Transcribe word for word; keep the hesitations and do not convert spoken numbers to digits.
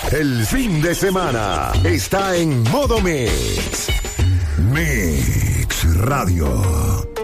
El fin de semana está en modo Mix. Mix Radio.